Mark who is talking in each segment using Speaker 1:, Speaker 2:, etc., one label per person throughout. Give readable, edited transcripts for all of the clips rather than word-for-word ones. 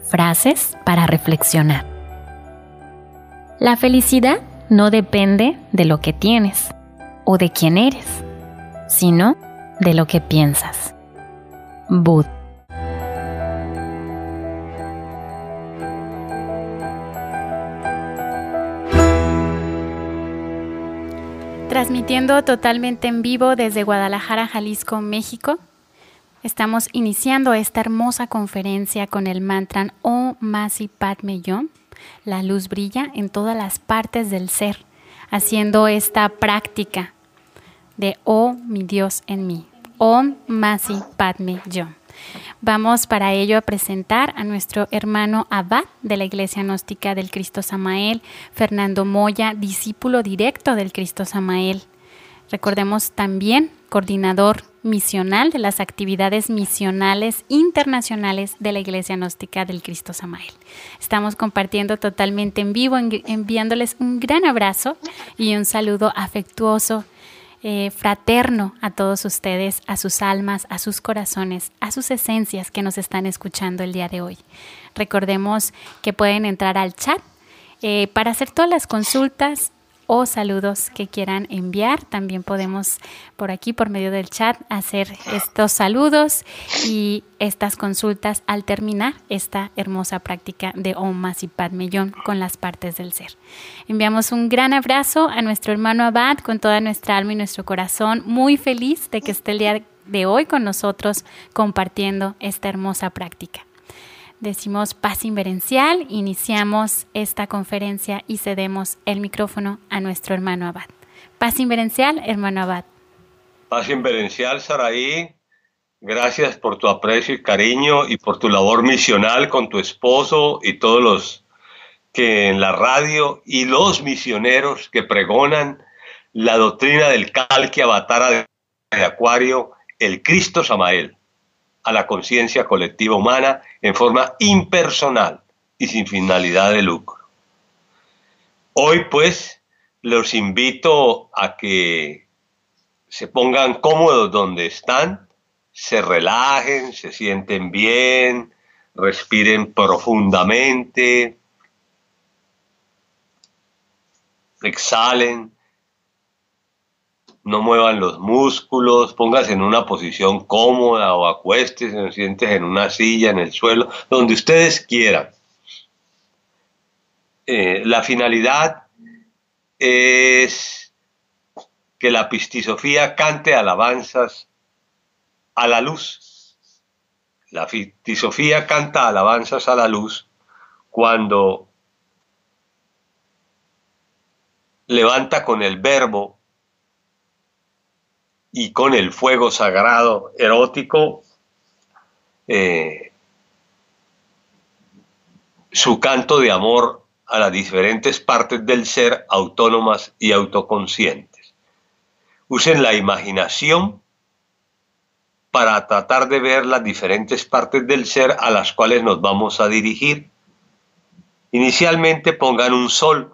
Speaker 1: Frases para reflexionar. La felicidad no depende de lo que tienes o de quién eres, sino de lo que piensas. Buda. Transmitiendo totalmente en vivo desde Guadalajara, Jalisco, México. Estamos iniciando esta hermosa conferencia con el mantra Om Masi Padme Hum. La luz brilla en todas las partes del ser, haciendo esta práctica de Oh, mi Dios en mí. Om Masi Padme Hum. Vamos para ello a presentar a nuestro hermano Abad de la Iglesia Gnóstica del Cristo Samael, Fernando Moya, discípulo directo del Cristo Samael. Recordemos también coordinador misional de las actividades misionales internacionales de la Iglesia Gnóstica del Cristo Samael. Estamos compartiendo totalmente en vivo, enviándoles un gran abrazo y un saludo afectuoso, fraterno a todos ustedes, a sus almas, a sus corazones, a sus esencias que nos están escuchando el día de hoy. Recordemos que pueden entrar al chat para hacer todas las consultas o saludos que quieran enviar. También podemos por aquí, por medio del chat, hacer estos saludos y estas consultas al terminar esta hermosa práctica de Om Masi Padme Hum con las partes del ser. Enviamos un gran abrazo a nuestro hermano Abad con toda nuestra alma y nuestro corazón. Muy feliz de que esté el día de hoy con nosotros compartiendo esta hermosa práctica. Decimos paz inverencial, iniciamos esta conferencia y cedemos el micrófono a nuestro hermano Abad. Paz inverencial, hermano Abad.
Speaker 2: Paz inverencial, Saraí. Gracias por tu aprecio y cariño y por tu labor misional con tu esposo y todos los que en la radio y los misioneros que pregonan la doctrina del Kalki Avatara de Acuario, el Cristo Samael, a la conciencia colectiva humana en forma impersonal y sin finalidad de lucro. Hoy, pues, los invito a que se pongan cómodos donde están, se relajen, se sienten bien, respiren profundamente, exhalen, no muevan los músculos, póngase en una posición cómoda o acuéstese, siéntese en una silla, en el suelo, donde ustedes quieran. La finalidad es que la Pistisofía cante alabanzas a la luz. La Pistisofía canta alabanzas a la luz cuando levanta con el verbo y con el fuego sagrado erótico su canto de amor a las diferentes partes del ser autónomas y autoconscientes. Usen la imaginación para tratar de ver las diferentes partes del ser a las cuales nos vamos a dirigir. Inicialmente pongan un sol.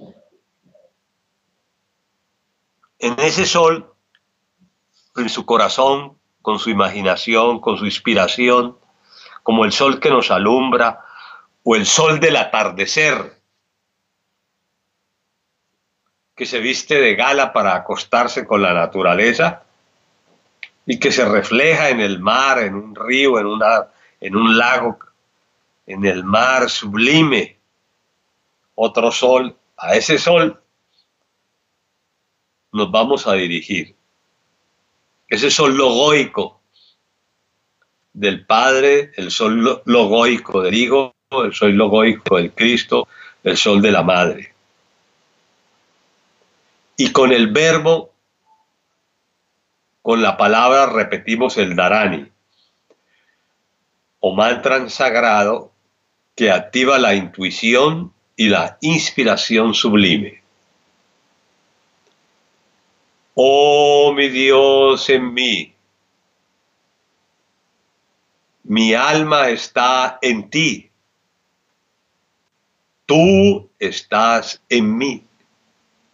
Speaker 2: En ese sol, en su corazón, con su imaginación, con su inspiración, como el sol que nos alumbra o el sol del atardecer, que se viste de gala para acostarse con la naturaleza y que se refleja en el mar, en un río, en un lago, en el mar sublime. Otro sol, a ese sol nos vamos a dirigir. Ese sol logoico del Padre, el sol logoico del Hijo, el sol logoico del Cristo, el sol de la Madre. Y con el verbo, con la palabra repetimos el Dharani, o mantra sagrado que activa la intuición y la inspiración sublime. Oh, mi Dios en mí, mi alma está en ti, tú estás en mí.